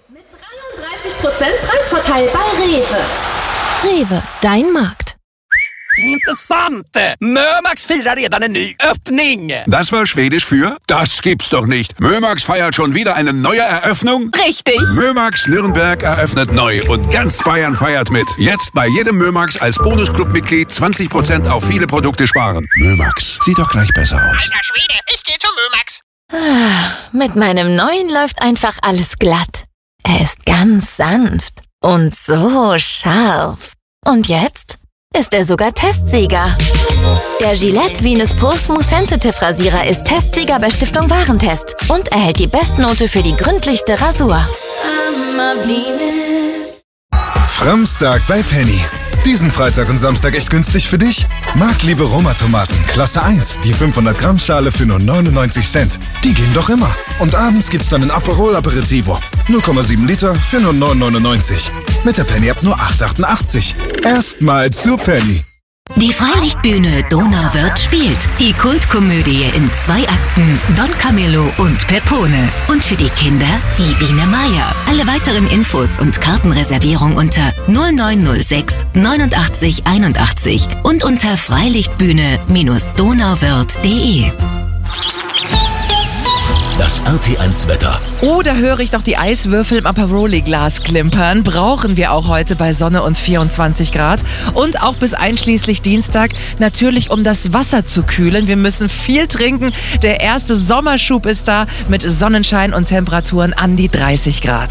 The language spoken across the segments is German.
Mit 33% Preisvorteil bei Rewe. Rewe, dein Markt. Intressant! Mömax firar redan en ny öppning! Das war Schwedisch für? Das gibt's doch nicht. Mömax feiert schon wieder eine neue Eröffnung? Richtig! Mömax Nürnberg eröffnet neu und ganz Bayern feiert mit. Jetzt bei jedem Mömax als Bonusclub-Mitglied 20% auf viele Produkte sparen. Mömax, sieht doch gleich besser aus. Alter Schwede, ich geh zu Mömax. Mit meinem neuen läuft einfach alles glatt. Er ist ganz sanft und so scharf. Und jetzt ist er sogar Testsieger. Der Gillette Venus Pro Smooth Sensitive Rasierer ist Testsieger bei Stiftung Warentest und erhält die Bestnote für die gründlichste Rasur. Framstag bei Penny. Diesen Freitag und Samstag echt günstig für dich? Marktliebe Roma-Tomaten, Klasse 1, die 500 Gramm Schale für nur 99 Cent. Die gehen doch immer. Und abends gibt's dann ein Aperol Aperitivo. 0,7 Liter für nur 9,99. Mit der Penny-App nur 8,88. Erstmal zu Penny. Die Freilichtbühne Donauwörth spielt die Kultkomödie in 2 Akten Don Camillo und Pepone. Und für die Kinder die Biene Meier. Alle weiteren Infos und Kartenreservierung unter 0906 89 81 und unter freilichtbühne-donauwörth.de. Das RT1 Wetter. Oh, da höre ich doch die Eiswürfel im Aperoli-Glas klimpern. Brauchen wir auch heute bei Sonne und 24 Grad. Und auch bis einschließlich Dienstag natürlich, um das Wasser zu kühlen. Wir müssen viel trinken. Der erste Sommerschub ist da mit Sonnenschein und Temperaturen an die 30 Grad.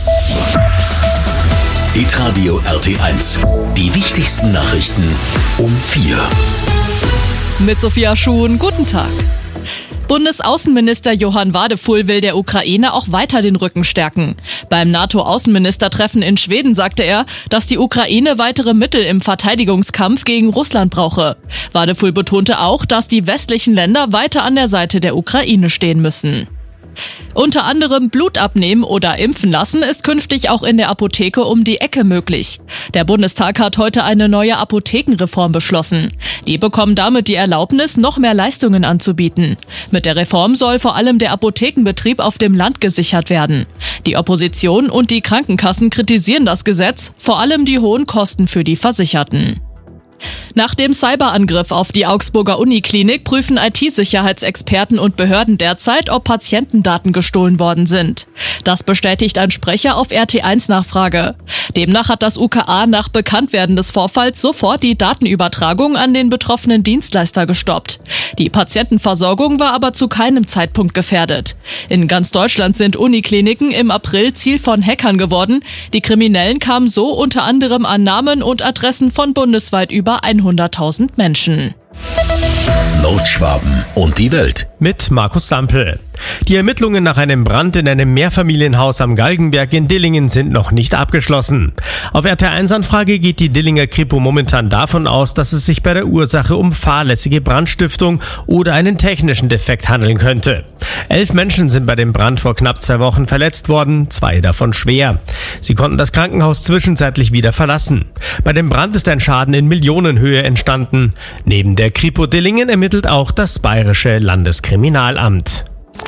Hitradio RT1. Die wichtigsten Nachrichten um 4. Mit Sophia Schuhn, guten Tag. Bundesaußenminister Johann Wadefull will der Ukraine auch weiter den Rücken stärken. Beim NATO-Außenministertreffen in Schweden sagte er, dass die Ukraine weitere Mittel im Verteidigungskampf gegen Russland brauche. Wadefull betonte auch, dass die westlichen Länder weiter an der Seite der Ukraine stehen müssen. Unter anderem Blut abnehmen oder impfen lassen ist künftig auch in der Apotheke um die Ecke möglich. Der Bundestag hat heute eine neue Apothekenreform beschlossen. Die bekommen damit die Erlaubnis, noch mehr Leistungen anzubieten. Mit der Reform soll vor allem der Apothekenbetrieb auf dem Land gesichert werden. Die Opposition und die Krankenkassen kritisieren das Gesetz, vor allem die hohen Kosten für die Versicherten. Nach dem Cyberangriff auf die Augsburger Uniklinik prüfen IT-Sicherheitsexperten und Behörden derzeit, ob Patientendaten gestohlen worden sind. Das bestätigt ein Sprecher auf RT1-Nachfrage. Demnach hat das UKA nach Bekanntwerden des Vorfalls sofort die Datenübertragung an den betroffenen Dienstleister gestoppt. Die Patientenversorgung war aber zu keinem Zeitpunkt gefährdet. In ganz Deutschland sind Unikliniken im April Ziel von Hackern geworden. Die Kriminellen kamen so unter anderem an Namen und Adressen von bundesweit über 100.000 Menschen. Nordschwaben und die Welt. Mit Markus Sampel. Die Ermittlungen nach einem Brand in einem Mehrfamilienhaus am Galgenberg in Dillingen sind noch nicht abgeschlossen. Auf RT1-Anfrage geht die Dillinger Kripo momentan davon aus, dass es sich bei der Ursache um fahrlässige Brandstiftung oder einen technischen Defekt handeln könnte. 11 Menschen sind bei dem Brand vor knapp 2 Wochen verletzt worden, 2 davon schwer. Sie konnten das Krankenhaus zwischenzeitlich wieder verlassen. Bei dem Brand ist ein Schaden in Millionenhöhe entstanden. Neben der Kripo Dillingen ermittelt auch das Bayerische Landeskriminalamt.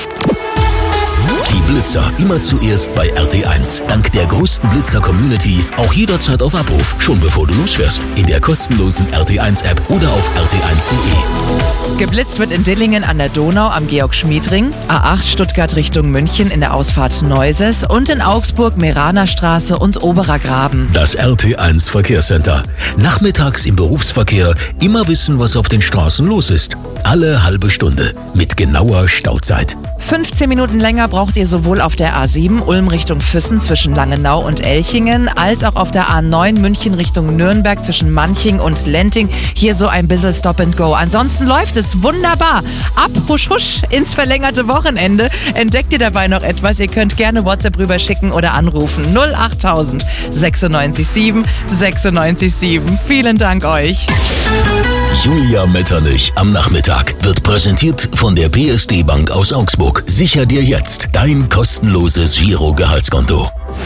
Die Blitzer immer zuerst bei RT1. Dank der größten Blitzer-Community auch jederzeit auf Abruf, schon bevor du losfährst. In der kostenlosen RT1-App oder auf rt1.de. Geblitzt wird in Dillingen an der Donau am Georg-Schmied-Ring, A8 Stuttgart Richtung München in der Ausfahrt Neuses und in Augsburg Meraner Straße und Oberer Graben. Das RT1 Verkehrscenter. Nachmittags im Berufsverkehr immer wissen, was auf den Straßen los ist. Alle halbe Stunde mit genauer Stauzeit. 15 Minuten länger braucht ihr sowohl auf der A7 Ulm Richtung Füssen zwischen Langenau und Elchingen, als auch auf der A9 München Richtung Nürnberg zwischen Manching und Lenting. Hier so ein bisschen Stop and Go. Ansonsten läuft es wunderbar. Ab, husch, husch ins verlängerte Wochenende. Entdeckt ihr dabei noch etwas? Ihr könnt gerne WhatsApp rüberschicken oder anrufen. 08000 96 7 96 7. Vielen Dank euch. Julia Metternich am Nachmittag wird präsentiert von der PSD Bank aus Augsburg. Sicher dir jetzt dein kostenloses Giro-Gehaltskonto.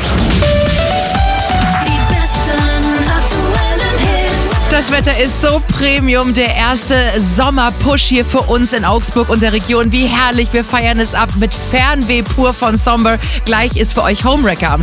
Das Wetter ist so Premium. Der erste Sommerpush hier für uns in Augsburg und der Region. Wie herrlich. Wir feiern es ab mit Fernweh pur von Somber. Gleich ist für euch Homewrecker am